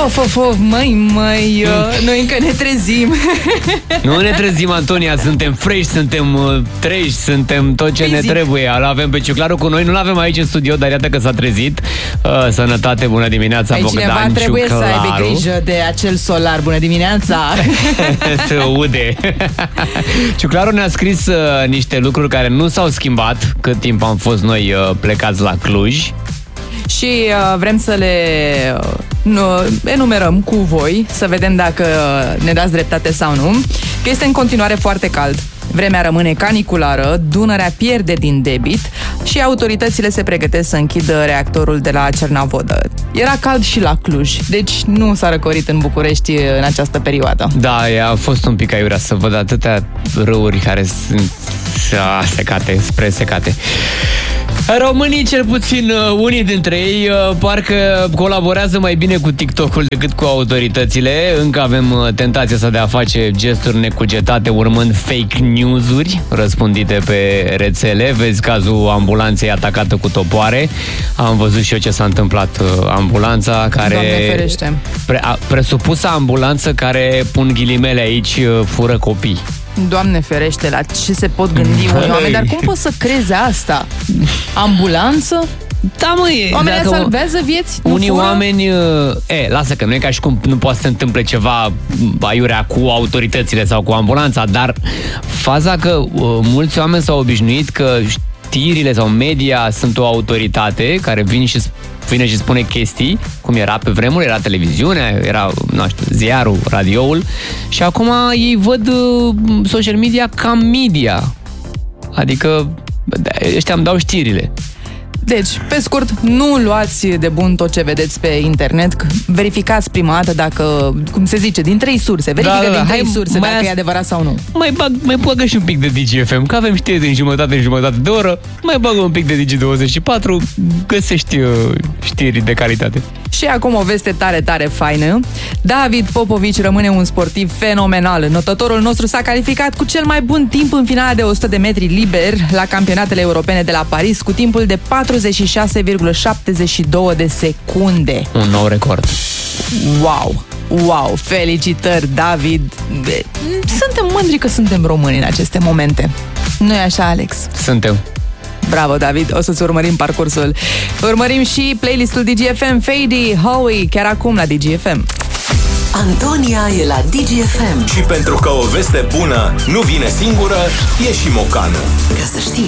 Măi, noi încă ne trezim. Nu ne trezim, Antonia, suntem fresh, suntem treji, suntem tot ce ne trebuie. Avem pe Ciuclaru cu noi, nu-l avem aici în studio, dar iată că s-a trezit. Sănătate, bună dimineața, Bogdan Ciuclaru. Cineva trebuie să aibă grijă de acel solar, bună dimineața. Se aude. Ciuclaru ne-a scris niște lucruri care nu s-au schimbat cât timp am fost noi plecați la Cluj. Și vrem să le enumerăm cu voi, să vedem dacă ne dați dreptate sau nu, că este în continuare foarte cald. Vremea rămâne caniculară, Dunărea pierde din debit și autoritățile se pregătesc să închidă reactorul de la Cernavodă. Era cald și la Cluj, deci nu s-a răcorit în București în această perioadă. Da, a fost un pic aiurea să văd atâtea râuri care sunt secate, spre secate. Românii, cel puțin unii dintre ei, parcă colaborează mai bine cu TikTok-ul decât cu autoritățile. Încă avem tentația asta de a face gesturi necugetate urmând fake news-uri răspândite pe rețele. Vezi cazul ambulanței atacată cu topoare. Am văzut și eu ce s-a întâmplat. Ambulanța care... Doamne ferește. Presupusă ambulanță care, pun ghilimele aici, fură copii. Doamne ferește, la ce se pot gândi unii oameni, dar cum poți să crezi asta? Ambulanță? Da, oamenii salvează vieți? Unii oameni... lasă că nu e ca și cum nu poate să se întâmple ceva aiurea cu autoritățile sau cu ambulanța, dar faza că mulți oameni s-au obișnuit că știrile sau media sunt o autoritate care vine și spune chestii, cum era pe vremuri, era televiziunea, era, nu știu, ziarul, radioul, și acum ei văd social media ca media. Adică ăștia îmi dau știrile. Deci, pe scurt, nu luați de bun tot ce vedeți pe internet, verificați prima dată dacă, cum se zice, din 3 surse, verifică din 3 surse dacă e adevărat sau nu. Mai bagă și un pic de DGFM, că avem știri din jumătate în jumătate de oră, mai bagă un pic de Digi24, găsești știri de calitate. Și acum o veste tare, tare faină. David Popovici rămâne un sportiv fenomenal. Notătorul nostru s-a calificat cu cel mai bun timp în finala de 100 de metri liber la campionatele europene de la Paris, cu timpul de 46,72 de secunde. Un nou record. Wow, felicitări, David. Suntem mândri că suntem români în aceste momente. Nu-i așa, Alex? Suntem. Bravo, David, o să-ți urmărim parcursul. Urmărim și playlistul DGFM, Fady, Howie, chiar acum la DGFM. Antonia e la DGFM. Și pentru că o veste bună nu vine singură, e și mocană. Ca să știi.